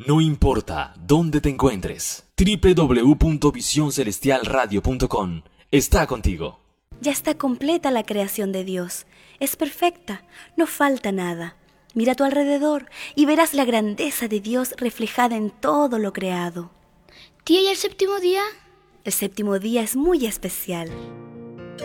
No importa dónde te encuentres, www.visioncelestialradio.com está contigo. Ya está completa la creación de Dios. Es perfecta, no falta nada. Mira a tu alrededor y verás la grandeza de Dios reflejada en todo lo creado. Tía, ¿y el séptimo día? El séptimo día es muy especial.